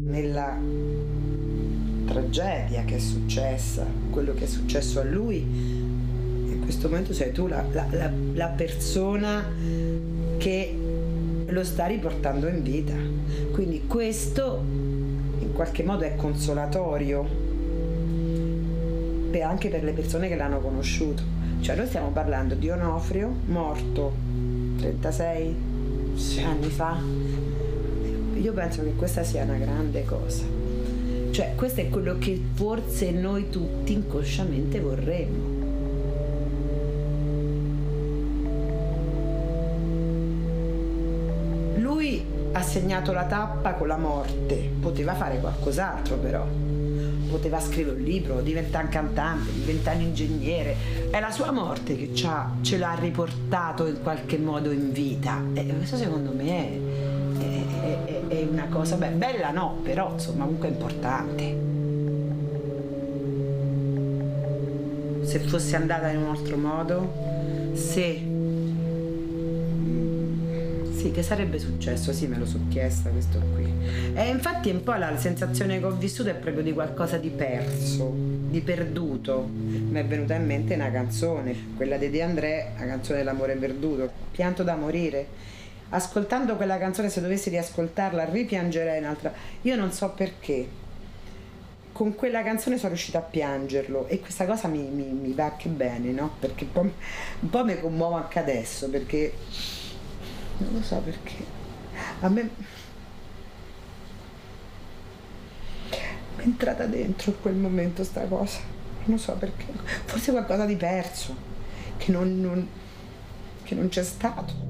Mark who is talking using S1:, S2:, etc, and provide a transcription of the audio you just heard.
S1: Nella tragedia che è successa, quello che è successo a lui, in questo momento sei tu la persona che lo sta riportando in vita. Quindi questo in qualche modo è consolatorio anche per le persone che l'hanno conosciuto. Cioè noi stiamo parlando di Onofrio morto 36 anni fa. Io penso che questa sia una grande cosa. Cioè questo è quello che forse noi tutti inconsciamente vorremmo. Lui ha segnato la tappa con la morte, poteva fare qualcos'altro però. Poteva scrivere un libro, diventare un cantante, diventare un ingegnere. È la sua morte che ce l'ha riportato in qualche modo in vita. E questo secondo me è una cosa, bella no, però insomma comunque importante. Se fosse andata in un altro modo, sì, che sarebbe successo? Sì, me lo sono chiesta questo qui. E infatti un po' la sensazione che ho vissuto è proprio di qualcosa di perso, di perduto. Mi è venuta in mente una canzone, quella di De André, la canzone dell'amore perduto, Pianto da morire. Ascoltando quella canzone, se dovessi riascoltarla, ripiangerei un'altra. Io non so perché. Con quella canzone sono riuscita a piangerlo e questa cosa mi va anche bene, no? Perché un po' mi commuovo anche adesso, perché non lo so perché a me è entrata dentro in quel momento sta cosa, non so perché, forse qualcosa di perso che non c'è stato.